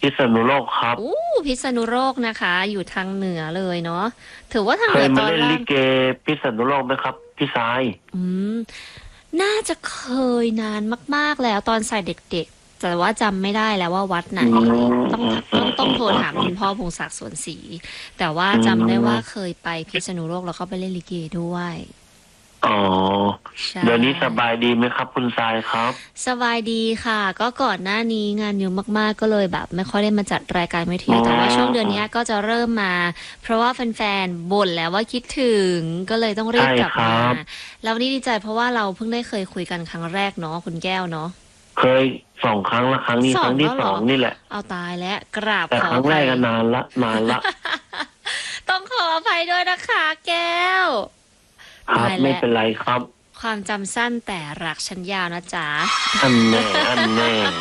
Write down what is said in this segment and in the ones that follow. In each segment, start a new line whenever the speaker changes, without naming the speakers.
พิษณุโลกครับ
อู้พิษณุโลกนะคะอยู่ทางเหนือเลยเนาะถือว่าทาง
เค
เหนือต
ยมาเล่น
อนล่าง
ลิเกพิษณุโลกไหมครับพี่สาย
อืมน่าจะเคยนานมากๆแล้วตอนใส่เด็กๆแต่ว่าจำไม่ได้แล้วว่าวัดไหน
อื
ต้องต้องโทรถามคุณพ่อพงศักดิ์สวนศรีแต่ว่า
อื
จำได้ว่า
ม
เคยไปพิษณุโลกแล้วก็ไปเล่นลิเกด้วย
อ๋อ
ใช่
เดี๋ยวนี้สบายดีไหมครับคุณทรายครับ
สบายดีค่ะก็ก่อนหน้านี้งานเยอะมากๆก็เลยแบบไม่ค่อยได้มาจัดรายการวิท
อ๋
ยุแต่ว่าช่วงเดือน
อ
นี้ก็จะเริ่มมาเพราะว่าแฟนๆบ่นแล้วว่าคิดถึงก็เลยต้องรี
ใช่
บกลับมา
ครับ
แล้ววันนี้ดีใจเพราะว่าเราเพิ่งได้เคยคุยกันครั้งแรกเนาะคุณแก้วเนาะ
เคย2 ครั้งละครั้งนี้
ส
ครั้งที่
องแล้วเหรอ
สองนี่แหละ
เอาตายแล้วกราบ
แต่ครั้งแร
ขออภัย
กก็นานละนานละ
ต้องขออภัยด้วยนะคะแก้ว
ครับ
ตายแล้ว
ไม่เป็นไรครับ
ความจำสั้นแต่รักฉันยาวนะจ๊ะ
อันแน่อันแน่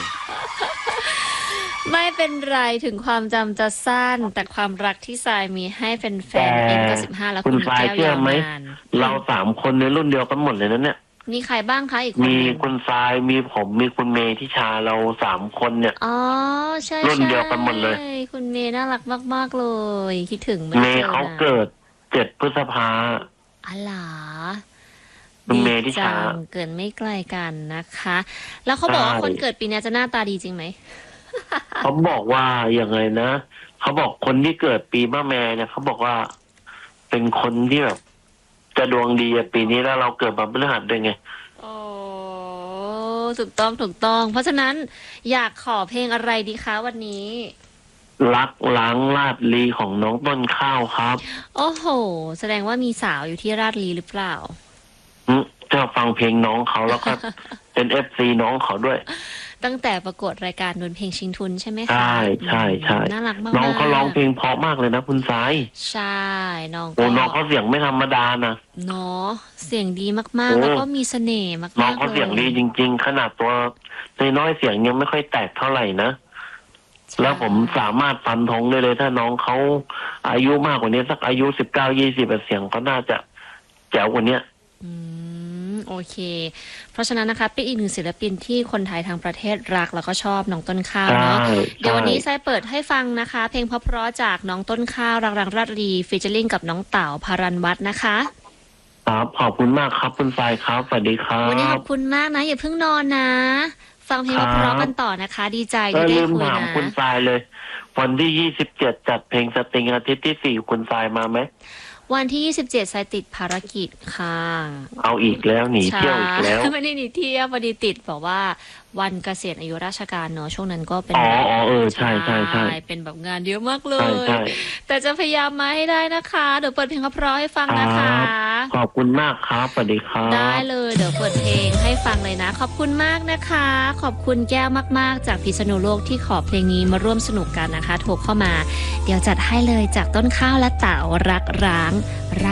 ไม่เป็นไรถึงความจำจะสั้นแต่ความรักที่ทรายมีให้แฟ
แต่
นๆ M95และ
คุณทราย
คุณแก้ว
เชื่อไหม
ยาวนาน
เรา3 คนในรุ่นเดียวกันหมดเลยนะเนี่ย
มีใครบ้างคะอีกคน
มี
หนึ่ง
คุณทรายมีผมมีคุณเมย์ทิชาเรา3 คนเนี่ย
อ๋อใช่
รุ่น
ใช่
เดียวกันหมดเลย
คุณเมย์น่ารักมากๆเลยคิดถึงไม่
เม
ได้เจอ
ย์เขา
นะ
เกิด7 พฤษภา
อ๋อเหรอ
คุณ
ดี
เมย์ทิ
จั
ชา
งเกิดไม่ไกลกันนะคะแล้วเขา
ใช่
บอกว่าคนเกิดปีนี้จะหน้าตาดีจริงไหม
เขาบอกว่าอย่างไงนะเขาบอกคนที่เกิดปีมะแม่เนี่ยเขาบอกว่าเป็นคนที่แบบจะดวงดีอะปีนี้แล้วเราเกิดมาพฤหัสด้วยไง
โอ้ถูกต้องถูกต้องเพราะฉะนั้นอยากขอเพลงอะไรดีคะวันนี้
รักล้างลาดลีของน้องต้นข้าวครับ
โอ้โห แสดงว่ามีสาวอยู่ที่ราชลีหรือเปล่า
จะฟังเพลงน้องเขาแล้วก็เป็นFCน้องเขาด้วย
ตั้งแต่ประกวดรายการดวลเพลงชิงทุนใช่ไหมคะ
ใช่
อื
ใช่ใช่
น่ารัก
น้อง
มา
เขาร้องเพล
ก
งเพราะมากเลยนะคุณสาย
ๆใช่ น้อง
โอ้
ก็
น้องเขาเสียงไม่ธรรมดานะ
เนาะเสียงดีมาก
โอ้
ๆ แล้วก็มีเสน่ห์
น้อง
มากๆ เล
เขาเสียง
ย
ดีจริงๆขนาดตัวน้อยๆเสียงยังไม่ค่อยแตกเท่าไหร่นะ
ใช
แล้วผมสา
่
มารถฟันธงได้เลยถ้าน้องเขาอายุมากกว่านี้สักอายุ19-20เสียงเขาน่าจะแจ๋วกว่านี้
อืโอเค เพราะฉะนั้นนะคะเป็นอีกหนึ่งศิลปินที่คนไทยทางประเทศรักแล้วก็ชอบน้องต้นข้าว
ใช่
เนาะเดี๋ยว
ใช่
วันนี้ไซเปิดให้ฟังนะคะเพลงเพราะๆจากน้องต้นข้าวรังราชรีฟีเจอริ่งกับน้องเต๋าพารันวัฒน์นะคะ
ครับขอบคุณมากครับคุณสายครับสวัสดีครั
วันนี้ข
บ
อบคุณมากนะอย่าเพิ่งนอนนะฟังเพลง
ครั
เพราะๆกัน
บ
ต่อนะคะดีใจที่ได้
ลืม
คุย
ถาม
นะ
คุณสายเลยวันที่27จัดเพลงสตริงอาทิตย์ที่4คุณสายมาไหม
วันที่27ไซติดภารกิจค่ะ
เอาอีกแล้วหนี
ใช่
เที่ยวอีกแล้ว
ไม่ได้หนีเที่ยวพอดีติดบอกว่าวันเกษียณอายุราชการเนอะช่วงนั้นก็เป็น
อ๋อ
แบบ
อ๋อ
ใช่
ใช่ใช่ใช่
เป็นแบบงานเยอะมากเล
ใช่
ย
ใช่
แต่จะพยายามมาให้ได้นะคะเดี๋ยวเปิดเพลงเพราะๆให้ฟัง
ครั
นะคะ
บขอบคุณมากครับสวัสดีครั
ได้
บ
เลยเดี๋ยวเปิดเพลงให้ฟังเลยนะขอบคุณมากนะคะขอบคุณแก้วมากๆจากพิษณุโลกที่ขอเพลงนี้มาร่วมสนุกกันนะคะโทรเข้ามาเดี๋ยวจัดให้เลยจากต้นข้าวและเต๋ารักร้าง